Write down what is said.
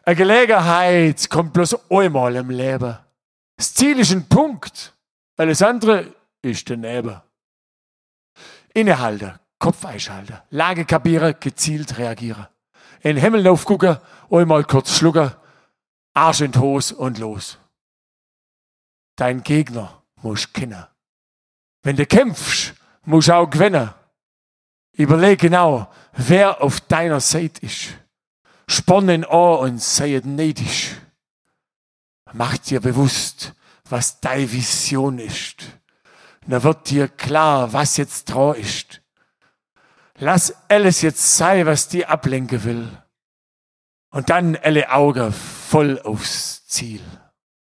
Eine Gelegenheit kommt bloß einmal im Leben. Das Ziel ist ein Punkt. Alles andere ist daneben. Innehalten, Kopf einschalten, Lage kapieren, gezielt reagieren. In den Himmel aufgucken, einmal kurz schlucken, Arsch in die Hose und los. Dein Gegner musst du kennen. Wenn du kämpfst, musst du auch gewinnen. Überleg genau, wer auf deiner Seite ist. Spann ihn an und sei neidisch. Mach dir bewusst, was deine Vision ist. Dann wird dir klar, was jetzt dran ist. Lass alles jetzt sein, was dir ablenken will. Und dann alle Augen voll aufs Ziel.